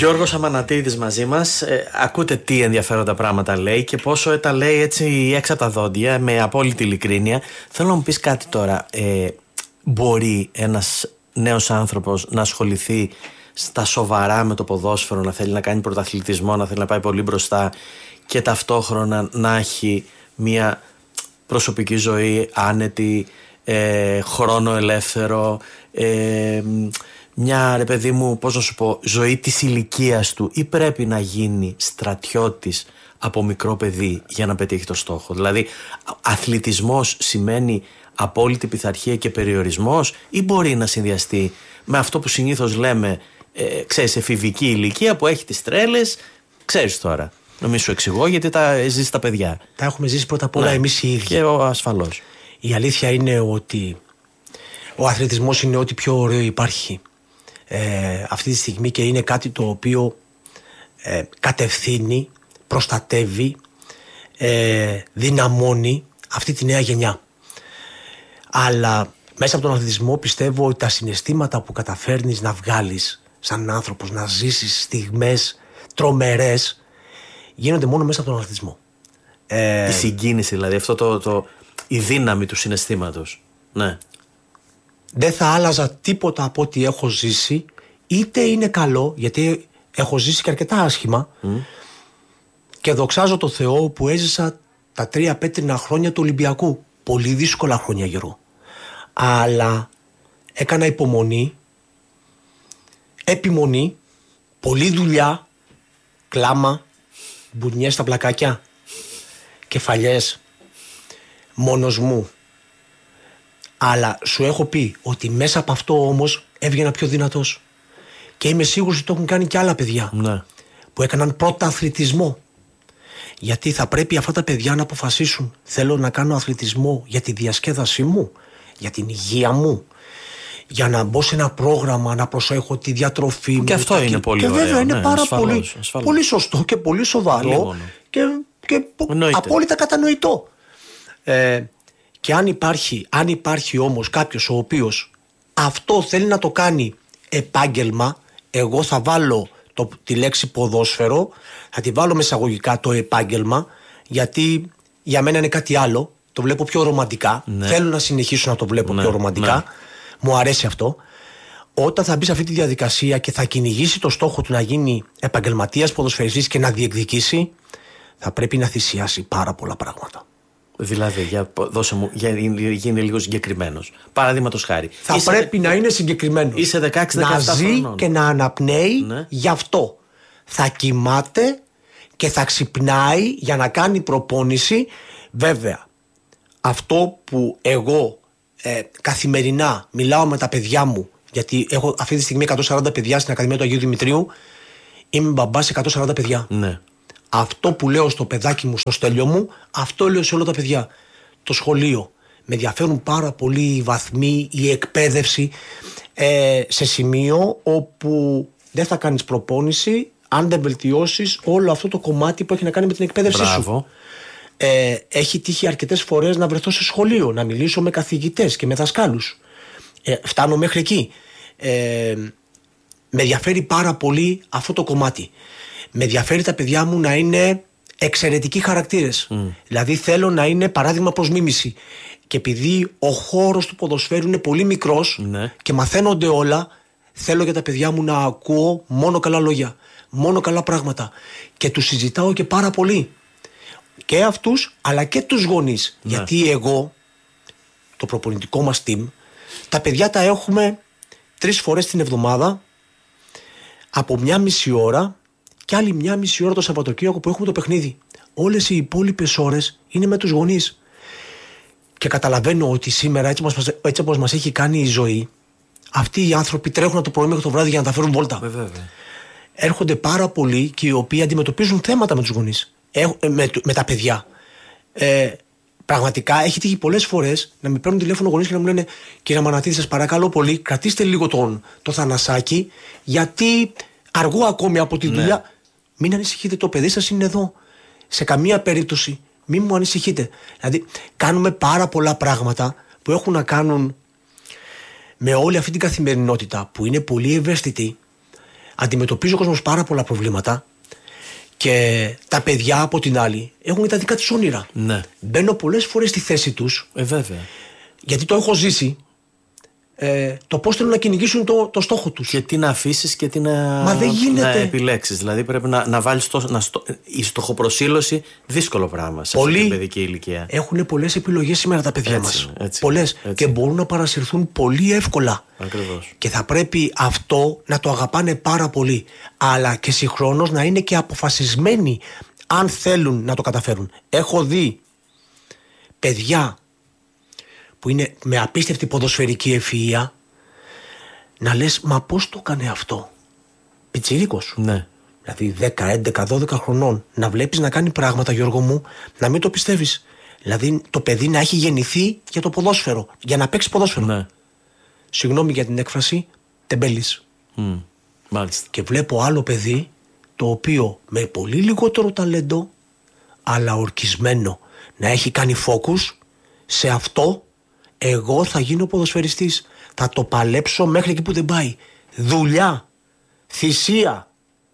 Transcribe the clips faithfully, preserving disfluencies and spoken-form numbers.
Γιώργος Αμανατίδης μαζί μας. Ε, ακούτε τι ενδιαφέροντα πράγματα λέει και πόσο τα λέει έτσι έξω από τα δόντια, με απόλυτη ειλικρίνεια. Θέλω να μου πεις κάτι τώρα. Ε, μπορεί ένας νέος άνθρωπος να ασχοληθεί στα σοβαρά με το ποδόσφαιρο, να θέλει να κάνει πρωταθλητισμό, να θέλει να πάει πολύ μπροστά και ταυτόχρονα να έχει μια προσωπική ζωή άνετη, ε, χρόνο ελεύθερο, ε, μια, ρε παιδί μου, πώς να σου πω, ζωή της ηλικίας του, ή πρέπει να γίνει στρατιώτης από μικρό παιδί για να πετύχει το στόχο? Δηλαδή αθλητισμός σημαίνει απόλυτη πειθαρχία και περιορισμός, ή μπορεί να συνδυαστεί με αυτό που συνήθως λέμε, ε, ξέρεις, εφηβική ηλικία που έχει τις τρέλες, ξέρεις τώρα, να μην σου εξηγώ γιατί τα ζεις τα παιδιά. Τα έχουμε ζήσει πρώτα απ' όλα, ναι, εμείς οι ίδιοι. Και ο, ασφαλώς. Η αλήθεια είναι ότι ο αθλητισμός είναι ό,τι πιο ωραίο υπάρχει ε, αυτή τη στιγμή και είναι κάτι το οποίο ε, κατευθύνει, προστατεύει, ε, δυναμώνει αυτή τη νέα γενιά. Αλλά μέσα από τον αθλητισμό πιστεύω ότι τα συναισθήματα που καταφέρνεις να βγάλεις σαν άνθρωπος, να ζήσεις στιγμές τρομερές, γίνονται μόνο μέσα από τον αθλητισμό. Ε, η συγκίνηση δηλαδή, αυτό το, το, η δύναμη του συναισθήματος. Ναι. Δεν θα άλλαζα τίποτα από ό,τι έχω ζήσει, είτε είναι καλό, γιατί έχω ζήσει και αρκετά άσχημα, mm. και δοξάζω το Θεό που έζησα τα τρία πέτρινα χρόνια του Ολυμπιακού. Πολύ δύσκολα χρόνια, Γιώργο. Αλλά έκανα υπομονή, επιμονή, πολλή δουλειά, κλάμα, μπουνιές στα πλακάκια, κεφαλιές, μόνος μου. Αλλά σου έχω πει ότι μέσα από αυτό όμως έβγαινα πιο δυνατός. Και είμαι σίγουρος ότι το έχουν κάνει και άλλα παιδιά, ναι, που έκαναν πρώτα αθλητισμό. Γιατί θα πρέπει αυτά τα παιδιά να αποφασίσουν, θέλω να κάνω αθλητισμό για τη διασκέδασή μου, για την υγεία μου, για να μπω σε ένα πρόγραμμα, να προσέχω τη διατροφή μου. Και αυτό είναι και, πολύ και ωραίο. Και βέβαια είναι, ναι, πάρα ασφαλώς, πολύ, ασφαλώς. πολύ σωστό και πολύ σοβαρό και, και απόλυτα κατανοητό. Ε, και αν υπάρχει, αν υπάρχει όμως κάποιος ο οποίος αυτό θέλει να το κάνει επάγγελμα, εγώ θα βάλω το, τη λέξη ποδόσφαιρο, θα τη βάλω με εισαγωγικά το επάγγελμα, γιατί για μένα είναι κάτι άλλο. Το βλέπω πιο ρομαντικά. Ναι. Θέλω να συνεχίσω να το βλέπω, ναι, πιο ρομαντικά. Ναι. Μου αρέσει αυτό. Όταν θα μπει σε αυτή τη διαδικασία και θα κυνηγήσει το στόχο του να γίνει επαγγελματίας ποδοσφαιριστής και να διεκδικήσει, θα πρέπει να θυσιάσει πάρα πολλά πράγματα. Δηλαδή, για, δώσε μου, για, γίνει λίγο συγκεκριμένος. Παραδείγματος χάρη. Θα είσαι, πρέπει να είναι συγκεκριμένος. Είσαι δεκαέξι δεκαεπτά να ζει χρονών και να αναπνέει, ναι, γι' αυτό. Θα κοιμάται και θα ξυπνάει για να κάνει προπόνηση. Βέβαια, αυτό που εγώ ε, καθημερινά μιλάω με τα παιδιά μου, γιατί έχω αυτή τη στιγμή εκατόν σαράντα παιδιά στην Ακαδημία του Αγίου Δημητρίου, είμαι μπαμπάς σε εκατόν σαράντα παιδιά. Ναι. Αυτό που λέω στο παιδάκι μου, στο Στέλιο μου, αυτό λέω σε όλα τα παιδιά. Το σχολείο. Με ενδιαφέρουν πάρα πολύ οι βαθμοί, η εκπαίδευση, ε, σε σημείο όπου δεν θα κάνεις προπόνηση αν δεν βελτιώσεις όλο αυτό το κομμάτι που έχει να κάνει με την εκπαίδευσή σου. Ε, έχει τύχει αρκετές φορές να βρεθώ σε σχολείο, να μιλήσω με καθηγητές και με δασκάλους. Ε, φτάνω μέχρι εκεί. Ε, με ενδιαφέρει πάρα πολύ αυτό το κομμάτι. Με ενδιαφέρει τα παιδιά μου να είναι εξαιρετικοί χαρακτήρες. Mm. Δηλαδή θέλω να είναι παράδειγμα προς μίμηση. Και επειδή ο χώρος του ποδοσφαίρου είναι πολύ μικρός, ναι, και μαθαίνονται όλα, θέλω για τα παιδιά μου να ακούω μόνο καλά λόγια, μόνο καλά πράγματα. Και τους συζητάω και πάρα πολύ. Και αυτούς αλλά και τους γονείς. Ναι. Γιατί εγώ, το προπονητικό μας team, τα παιδιά τα έχουμε τρεις φορές την εβδομάδα, από μια μισή ώρα και άλλη μια μισή ώρα το Σαββατοκύριακο που έχουμε το παιχνίδι. Όλες οι υπόλοιπες ώρες είναι με τους γονείς. Και καταλαβαίνω ότι σήμερα, έτσι, μας, έτσι όπως μας έχει κάνει η ζωή, αυτοί οι άνθρωποι τρέχουν από το πρωί μέχρι το βράδυ για να τα φέρουν βόλτα. Βέβαια. Έρχονται πάρα πολλοί και οι οποίοι αντιμετωπίζουν θέματα με τους γονείς, με, με τα παιδιά. Ε, πραγματικά έχει τύχει πολλές φορές να με παίρνουν τηλέφωνο γονείς και να μου λένε: κύριε Αμανατίδη, σας παρακαλώ πολύ, κρατήστε λίγο τον, το Θανασάκι, γιατί αργώ ακόμη από τη, ναι, δουλειά. Μην ανησυχείτε, το παιδί σας είναι εδώ. Σε καμία περίπτωση μην μου ανησυχείτε. Δηλαδή, κάνουμε πάρα πολλά πράγματα που έχουν να κάνουν με όλη αυτή την καθημερινότητα που είναι πολύ ευαίσθητη, αντιμετωπίζει ο κόσμος πάρα πολλά προβλήματα και τα παιδιά από την άλλη έχουν τα δικά τους όνειρα. Ναι. Μπαίνω πολλές φορές στη θέση τους. Ε, βέβαια. Γιατί το έχω ζήσει. Ε, το πώς θέλουν να κυνηγήσουν το, το στόχο τους. Και τι να αφήσεις και τι να, Μα δεν γίνεται. να επιλέξεις. Δηλαδή πρέπει να, να βάλεις το, να στο, η στοχοπροσήλωση δύσκολο πράγμα σε αυτή την παιδική ηλικία. Έχουν πολλές επιλογές σήμερα τα παιδιά Έτσι, μας. έτσι, πολλές. έτσι. Και μπορούν να παρασυρθούν πολύ εύκολα. Ακριβώς. Και θα πρέπει αυτό να το αγαπάνε πάρα πολύ. Αλλά και συγχρόνως να είναι και αποφασισμένοι αν θέλουν να το καταφέρουν. Έχω δει παιδιά που είναι με απίστευτη ποδοσφαιρική ευφυΐα να λες, μα πώς το έκανε αυτό? Πιτσιρίκος. Ναι. Δηλαδή δέκα, έντεκα, δώδεκα χρονών να βλέπεις να κάνει πράγματα, Γιώργο μου, να μην το πιστεύεις. Δηλαδή το παιδί να έχει γεννηθεί για το ποδόσφαιρο, για να παίξει ποδόσφαιρο. Ναι. Συγγνώμη για την έκφραση, τεμπέλης. Mm. Μάλιστα. Και βλέπω άλλο παιδί το οποίο με πολύ λιγότερο ταλέντο αλλά ορκισμένο να έχει κάνει focus σε αυτό. Εγώ θα γίνω ποδοσφαιριστής. Θα το παλέψω μέχρι εκεί που δεν πάει. Δουλειά. Θυσία.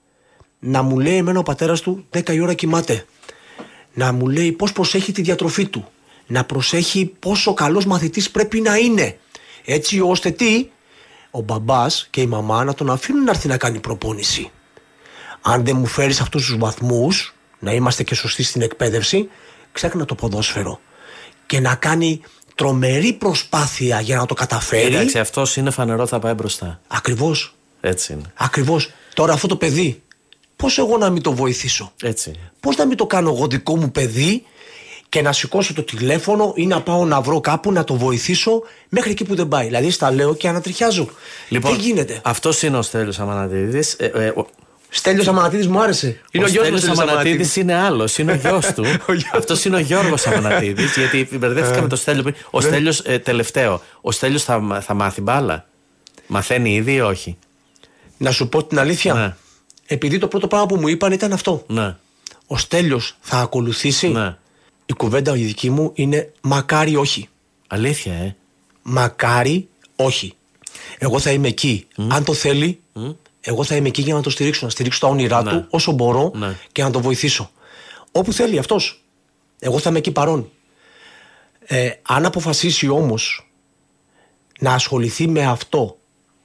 Να μου λέει εμένα ο πατέρας του δέκα η ώρα κοιμάται. Να μου λέει πώς προσέχει τη διατροφή του. Να προσέχει πόσο καλός μαθητής πρέπει να είναι. Έτσι ώστε τι, ο μπαμπάς και η μαμά να τον αφήνουν να έρθει να κάνει προπόνηση. Αν δεν μου φέρεις αυτούς τους βαθμούς, να είμαστε και σωστοί στην εκπαίδευση, ξέχνα το ποδόσφαιρο. Και να κάνει τρομερή προσπάθεια για να το καταφέρει. Εντάξει, αυτός είναι φανερό, θα πάει μπροστά. Ακριβώς. Έτσι είναι. Ακριβώς. Τώρα αυτό το παιδί, πώς εγώ να μην το βοηθήσω? Έτσι. Πώς να μην το κάνω εγώ δικό μου παιδί και να σηκώσω το τηλέφωνο ή να πάω να βρω κάπου να το βοηθήσω μέχρι εκεί που δεν πάει? Δηλαδή στα λέω και ανατριχιάζω. Λοιπόν, τι γίνεται? αυτός είναι ο Στέλιος Αμανατίδης. Ε, ε, ο... Στέλιος Αμανατίδης μου άρεσε. Ο, ο Στέλιος Αμανατίδης είναι άλλος, είναι ο γιος του. Αυτός είναι ο Γιώργος Αμανατίδης, γιατί μπερδεύτηκα με το Στέλιο πριν. Ο Στέλιος, ε, τελευταίο, ο Στέλιος θα, θα μάθει μπάλα? Μαθαίνει ήδη ή όχι? Να σου πω την αλήθεια. Ναι. Επειδή το πρώτο πράγμα που μου είπαν ήταν αυτό. Ναι. Ο Στέλιος θα ακολουθήσει. Ναι. Η κουβέντα η δική μου είναι μακάρι όχι. Αλήθεια, ε. Μακάρι όχι. Εγώ θα είμαι εκεί. Mm. Αν το θέλει, mm. εγώ θα είμαι εκεί για να το στηρίξω. Να στηρίξω τα όνειρά ναι. του όσο μπορώ ναι. και να το βοηθήσω. Όπου θέλει αυτός. Εγώ θα είμαι εκεί παρόν. Ε, αν αποφασίσει όμως να ασχοληθεί με αυτό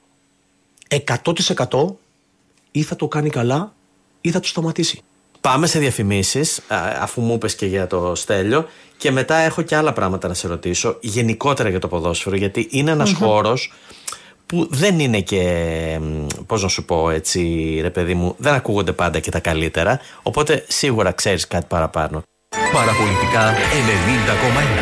εκατό τοις εκατό, ή θα το κάνει καλά ή θα το σταματήσει. Πάμε σε διαφημίσεις, αφού μου είπες και για το Στέλιο, και μετά έχω και άλλα πράγματα να σε ρωτήσω γενικότερα για το ποδόσφαιρο, γιατί είναι ένας mm-hmm. χώρος που δεν είναι και, πώς να σου πω έτσι ρε παιδί μου, δεν ακούγονται πάντα και τα καλύτερα, οπότε σίγουρα ξέρεις κάτι παραπάνω. Παραπολιτικά ενενήντα κόμμα ένα.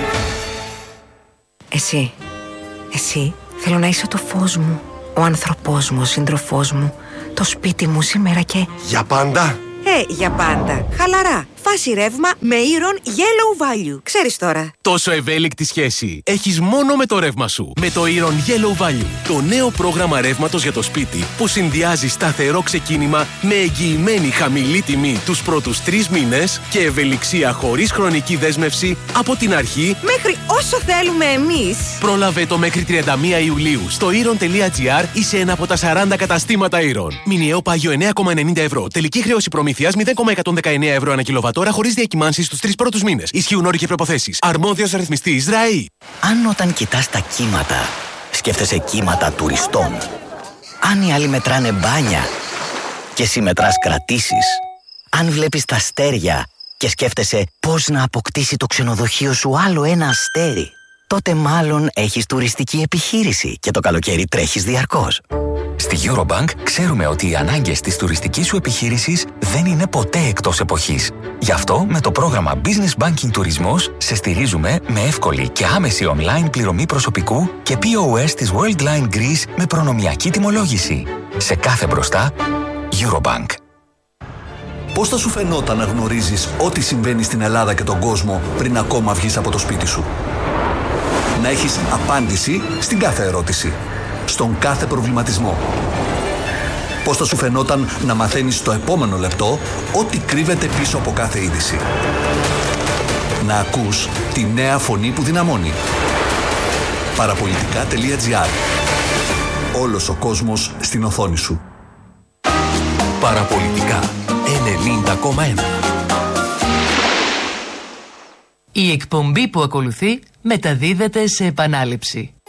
Εσύ, εσύ θέλω να είσαι το φως μου, ο άνθρωπός μου, ο σύντροφός μου, το σπίτι μου σήμερα και... Για πάντα! Ε, για πάντα. Χαλαρά. Φάση ρεύμα με Iron Yellow Value. Ξέρεις τώρα. Τόσο ευέλικτη σχέση έχεις μόνο με το ρεύμα σου. Με το Iron Yellow Value. Το νέο πρόγραμμα ρεύματος για το σπίτι που συνδυάζει σταθερό ξεκίνημα με εγγυημένη χαμηλή τιμή τους πρώτους τρεις μήνες και ευελιξία χωρίς χρονική δέσμευση από την αρχή μέχρι όσο θέλουμε εμείς. Πρόλαβε το μέχρι τριάντα μία Ιουλίου στο iron.gr ή σε ένα από τα σαράντα καταστήματα Iron. Μηνιαίο πάγιο εννέα κόμμα ενενήντα ευρώ. Τελική χρέωση προμήθειας μηδέν κόμμα εκατόν δεκαεννέα ευρώ ανά κιλοβατόρα χωρίς διακυμάνσεις στους τρεις πρώτους μήνες. Ισχύουν όροι και προϋποθέσεις. Αρμόδιος ρυθμιστής ΡΑΗ. Αν όταν κοιτάς τα κύματα, σκέφτεσαι κύματα τουριστών. Αν οι άλλοι μετράνε μπάνια και εσύ μετράς κρατήσεις. Αν βλέπεις τα αστέρια και σκέφτεσαι πώς να αποκτήσει το ξενοδοχείο σου άλλο ένα αστέρι, τότε μάλλον έχεις τουριστική επιχείρηση και το καλοκαίρι τρέχεις διαρκώς. Στη Eurobank ξέρουμε ότι οι ανάγκες της τουριστικής σου επιχείρησης δεν είναι ποτέ εκτός εποχής. Γι' αυτό με το πρόγραμμα Business Banking Τουρισμός σε στηρίζουμε με εύκολη και άμεση online πληρωμή προσωπικού και πι ο ες της Worldline Greece με προνομιακή τιμολόγηση. Σε κάθε μπροστά, Eurobank. Πώς θα σου φαινόταν να γνωρίζεις ό,τι συμβαίνει στην Ελλάδα και τον κόσμο πριν ακόμα βγεις από το σπίτι σου? Να έχεις απάντηση στην κάθε ερώτηση, στον κάθε προβληματισμό. Πώς θα σου φαινόταν να μαθαίνεις το επόμενο λεπτό ό,τι κρύβεται πίσω από κάθε είδηση? Να ακούς τη νέα φωνή που δυναμώνει. Παραπολιτικά.gr. Όλος ο κόσμος στην οθόνη σου. Παραπολιτικά ενενήντα κόμμα ένα. Η εκπομπή που ακολουθεί μεταδίδεται σε επανάληψη.